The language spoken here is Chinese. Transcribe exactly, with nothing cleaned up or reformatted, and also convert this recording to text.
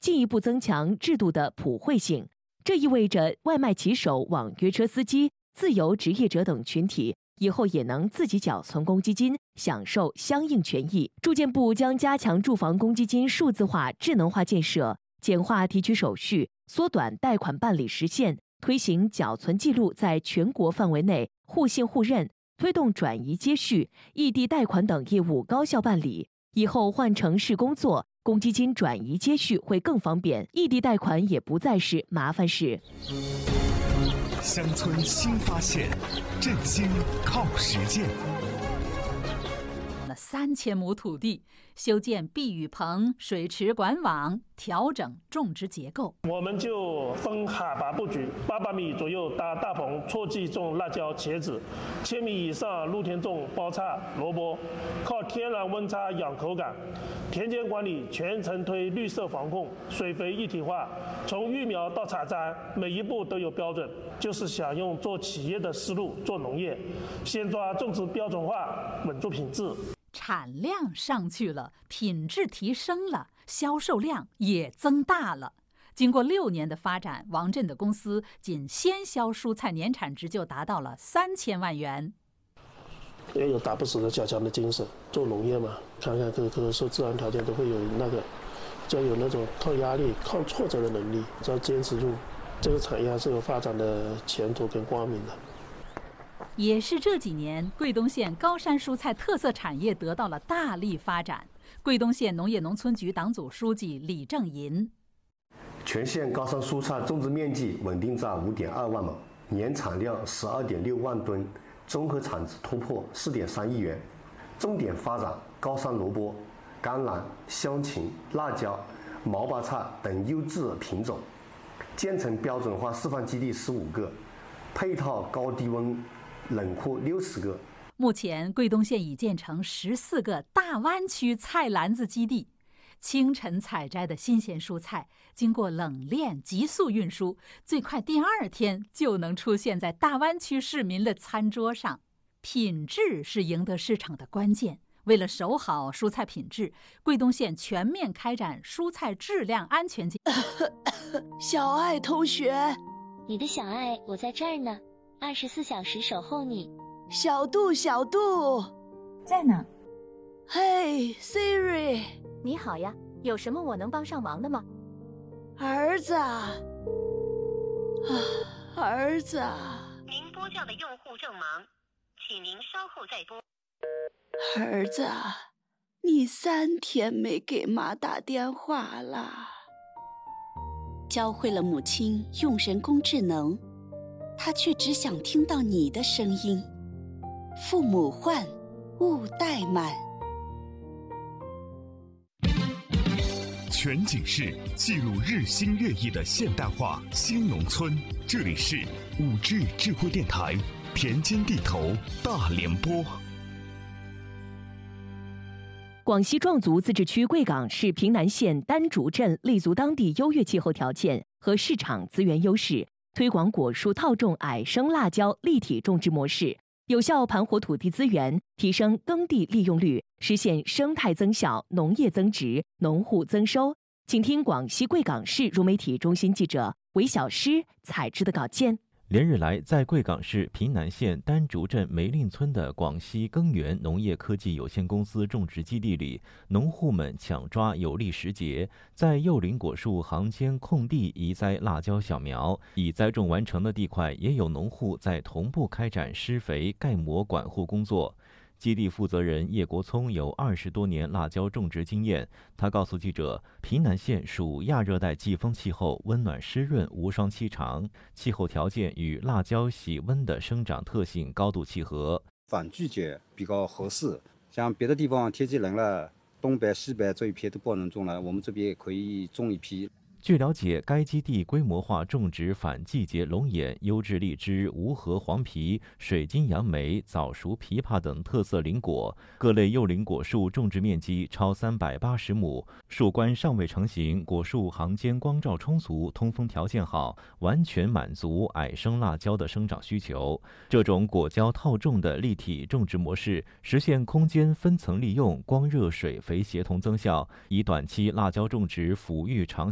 进一步增强制度的普惠性。这意味着外卖骑手、网约车司机、自由职业者等群体以后也能自己缴存公积金，享受相应权益。住建部将加强住房公积金数字化、智能化建设，简化提取手续，缩短贷款办理时限，推行缴存记录在全国范围内互信互认，推动转移接续、异地贷款等业务高效办理。以后换城市工作，公积金转移接续会更方便，异地贷款也不再是麻烦事。 乡村新发现，振兴靠实践。 那三千亩土地，修建避雨棚、水池管网，调整种植结构。 我们就分海拔布局，八百米左右搭大棚，错季种辣椒、茄子；千米以上露天种包菜、萝卜，靠天然温差养口感。田间管理全程推绿色防控，水肥一体化，从育苗到采摘，每一步都有标准。就是想用做企业的思路做农业，先抓种植标准化，稳住品质。 产量上去了，品质提升了，销售量也增大了。经过六年的发展，王震的公司仅鲜销蔬菜年产值就达到了三千万元。 也有打不死的小强的精神，做农业嘛，看看各个受自然条件都会有那个，就要有那种抗压力、抗挫折的能力，只要坚持住，这个产业还是有发展的前途跟光明的。 也是这几年，贵东县高山蔬菜特色产业得到了大力发展。贵东县农业农村局党组书记李正银： 全县高山蔬菜种植面积稳定在五点二万亩，年产量十二点六万吨，综合产值突破四点三亿元。重点发展高山萝卜、甘蓝、香芹、辣椒、毛巴菜等优质品种，建成标准化示范基地十五个，配套高低温冷库六十个。 目前，贵东县已建成十四个大湾区菜篮子基地。清晨采摘的新鲜蔬菜，经过冷链急速运输，最快第二天就能出现在大湾区市民的餐桌上。品质是赢得市场的关键。为了守好蔬菜品质，贵东县全面开展蔬菜质量安全检小爱同学， 你的小爱，我在这儿呢，二十四小时守候你。 小杜，小杜， 在呢。 嘿 ，Siri， 你好呀，有什么我能帮上忙的吗？ 儿子，啊，儿子。 您拨叫的用户正忙，请您稍后再拨。 儿子，你三天没给妈打电话了。 教会了母亲用人工智能，她却只想听到你的声音。父母唤，勿怠慢。 全景式记录日新月异的现代化新农村，这里是五 G 智慧电台田间地头大联播。 广西壮族自治区贵港市平南县丹竹镇立足当地优越气候条件和市场资源优势，推广果树套种矮生辣椒立体种植模式，有效盘活土地资源，提升耕地利用率，实现生态增效、农业增值、农户增收。请听广西贵港市融媒体中心记者韦小诗采制的稿件。 连日来，在贵港市平南县丹竹镇梅令村的广西耕源农业科技有限公司种植基地里，农户们抢抓有利时节，在幼龄果树行间空地移栽辣椒小苗，已栽种完成的地块也有农户在同步开展施肥、盖膜管护工作。基地负责人叶国聪有二十多年辣椒种植经验，他告诉记者，平南县属亚热带季风气候，温暖湿润，无霜期长，气候条件与辣椒喜温的生长特性高度契合， 反季节比较合适。像别的地方天气冷了，东北、西北这一片都不能种了，我们这边也可以种一批。 据了解，该基地规模化种植反季节龙眼、优质荔枝、无核黄皮、水晶杨梅、早熟枇杷等特色林果，各类幼龄果树种植面积超三百八十亩，树冠尚未成型，果树行间光照充足，通风条件好，完全满足矮生辣椒的生长需求。这种果胶套种的立体种植模式，实现空间分层利用、光热水肥协同增效，以短期辣椒种植抚育长